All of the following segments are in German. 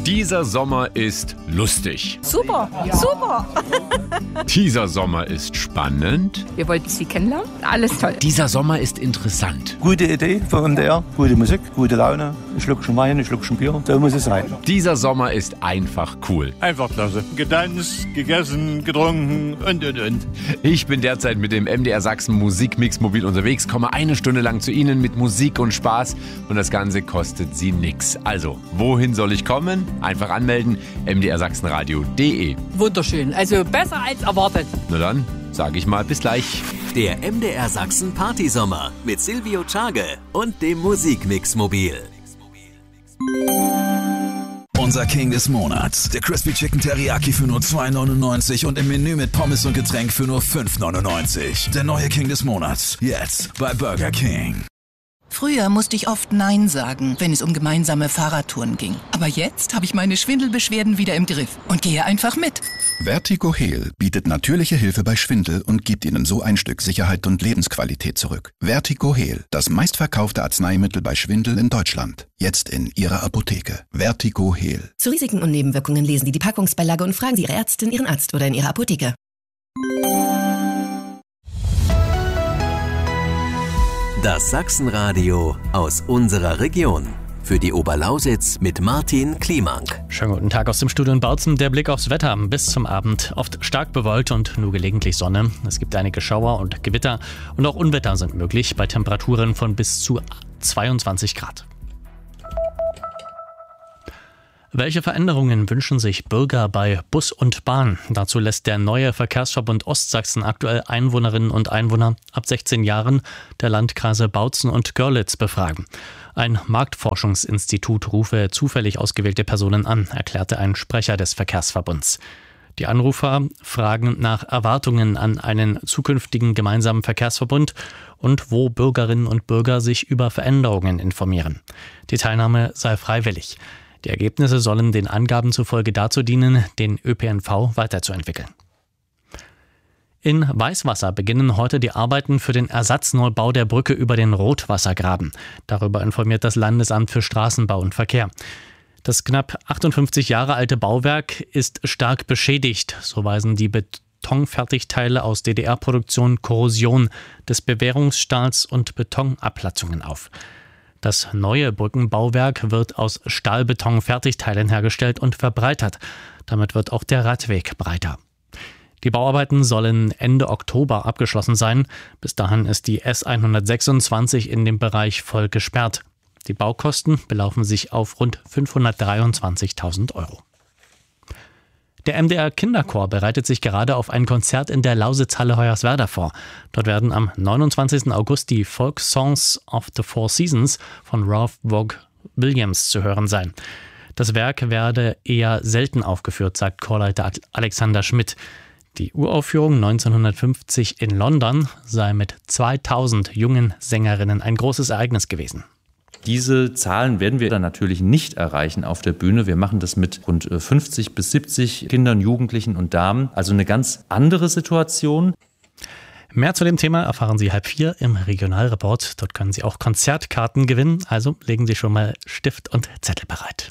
Dieser Sommer ist lustig. Super, super. Dieser Sommer ist spannend. Wir wollten Sie kennenlernen. Alles toll. Dieser Sommer ist interessant. Gute Idee für NDR, gute Musik, gute Laune, ein Schluckchen Wein, ein Schluckchen Bier, so muss es sein. Dieser Sommer ist einfach cool. Einfach klasse. Getanzt, gegessen, getrunken und. Ich bin derzeit mit dem MDR Sachsen Musikmix mobil unterwegs, komme eine Stunde lang zu Ihnen mit Musik und Spaß und das Ganze kostet Sie nix. Also, wohin soll ich kommen? Einfach anmelden, mdrsachsenradio.de. Wunderschön. Also besser als erwartet. Na dann, sage ich mal bis gleich. Der MDR Sachsen Partysommer mit Silvio Tschage und dem Musikmix mobil. Unser King des Monats. Der Crispy Chicken Teriyaki für nur 2,99 und im Menü mit Pommes und Getränk für nur 5,99. Der neue King des Monats. Jetzt bei Burger King. Früher musste ich oft Nein sagen, wenn es um gemeinsame Fahrradtouren ging. Aber jetzt habe ich meine Schwindelbeschwerden wieder im Griff und gehe einfach mit. Vertigo Heal bietet natürliche Hilfe bei Schwindel und gibt Ihnen so ein Stück Sicherheit und Lebensqualität zurück. Vertigo Heal, das meistverkaufte Arzneimittel bei Schwindel in Deutschland. Jetzt in Ihrer Apotheke. Vertigo Heal. Zu Risiken und Nebenwirkungen lesen Sie die Packungsbeilage und fragen Sie Ihre Ärztin, Ihren Arzt oder in Ihrer Apotheke. Das Sachsenradio aus unserer Region. Für die Oberlausitz mit Martin Kliemank. Schönen guten Tag aus dem Studio in Bautzen. Der Blick aufs Wetter bis zum Abend. Oft stark bewölkt und nur gelegentlich Sonne. Es gibt einige Schauer und Gewitter und auch Unwetter sind möglich bei Temperaturen von bis zu 22 Grad. Welche Veränderungen wünschen sich Bürger bei Bus und Bahn? Dazu lässt der neue Verkehrsverbund Ostsachsen aktuell Einwohnerinnen und Einwohner ab 16 Jahren der Landkreise Bautzen und Görlitz befragen. Ein Marktforschungsinstitut rufe zufällig ausgewählte Personen an, erklärte ein Sprecher des Verkehrsverbunds. Die Anrufer fragen nach Erwartungen an einen zukünftigen gemeinsamen Verkehrsverbund und wo Bürgerinnen und Bürger sich über Veränderungen informieren. Die Teilnahme sei freiwillig. Die Ergebnisse sollen den Angaben zufolge dazu dienen, den ÖPNV weiterzuentwickeln. In Weißwasser beginnen heute die Arbeiten für den Ersatzneubau der Brücke über den Rotwassergraben. Darüber informiert das Landesamt für Straßenbau und Verkehr. Das knapp 58 Jahre alte Bauwerk ist stark beschädigt. So weisen die Betonfertigteile aus DDR-Produktion Korrosion des Bewährungsstahls und Betonabplatzungen auf. Das neue Brückenbauwerk wird aus Stahlbeton-Fertigteilen hergestellt und verbreitert. Damit wird auch der Radweg breiter. Die Bauarbeiten sollen Ende Oktober abgeschlossen sein. Bis dahin ist die S126 in dem Bereich voll gesperrt. Die Baukosten belaufen sich auf rund 523.000 Euro. Der MDR Kinderchor bereitet sich gerade auf ein Konzert in der Lausitzhalle Hoyerswerda vor. Dort werden am 29. August die Folk-Songs of the Four Seasons von Ralph Vaughan Williams zu hören sein. Das Werk werde eher selten aufgeführt, sagt Chorleiter Alexander Schmidt. Die Uraufführung 1950 in London sei mit 2000 jungen Sängerinnen ein großes Ereignis gewesen. Diese Zahlen werden wir dann natürlich nicht erreichen auf der Bühne. Wir machen das mit rund 50 bis 70 Kindern, Jugendlichen und Damen. Also eine ganz andere Situation. Mehr zu dem Thema erfahren Sie 3:30 im Regionalreport. Dort können Sie auch Konzertkarten gewinnen. Also legen Sie schon mal Stift und Zettel bereit.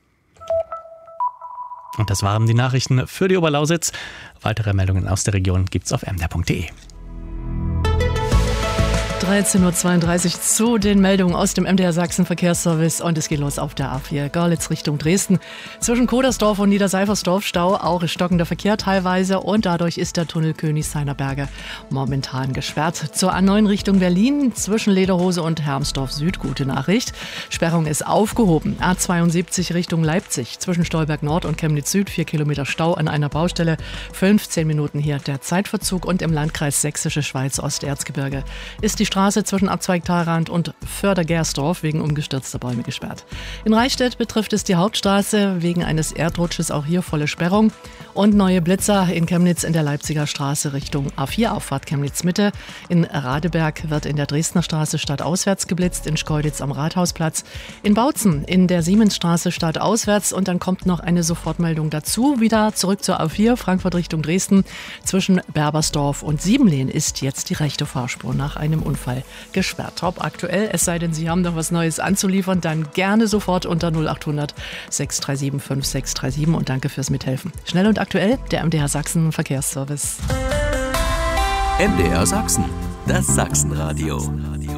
Und das waren die Nachrichten für die Oberlausitz. Weitere Meldungen aus der Region gibt's auf mdr.de. 13.32 Uhr zu den Meldungen aus dem MDR Sachsen Verkehrsservice und es geht los auf der A4 Görlitz Richtung Dresden. Zwischen Kodersdorf und Niederseifersdorf Stau, auch stockender Verkehr teilweise und dadurch ist der Tunnel Königshainer Berge momentan gesperrt. Zur A9 Richtung Berlin zwischen Lederhose und Hermsdorf Süd, gute Nachricht. Sperrung ist aufgehoben. A72 Richtung Leipzig zwischen Stolberg Nord und Chemnitz Süd 4 Kilometer Stau an einer Baustelle. 15 Minuten hier der Zeitverzug und im Landkreis Sächsische Schweiz Osterzgebirge ist die Straße zwischen Abzweig Thalrand und Förder-Gersdorf wegen umgestürzter Bäume gesperrt. In Reichstätt betrifft es die Hauptstraße wegen eines Erdrutsches, auch hier volle Sperrung. Und neue Blitzer in Chemnitz in der Leipziger Straße Richtung A4 Auffahrt Chemnitz Mitte. In Radeberg wird in der Dresdner Straße stadtauswärts geblitzt, in Schkeuditz am Rathausplatz. In Bautzen in der Siemensstraße stadtauswärts und dann kommt noch eine Sofortmeldung dazu. Wieder zurück zur A4 Frankfurt Richtung Dresden. Zwischen Berbersdorf und Siebenlehn ist jetzt die rechte Fahrspur nach einem Unfall Fall gesperrt. Top aktuell, es sei denn, Sie haben noch was Neues anzuliefern, dann gerne sofort unter 0800 637 5637 und danke fürs Mithelfen. Schnell und aktuell, der MDR Sachsen Verkehrsservice. MDR Sachsen, das Sachsenradio.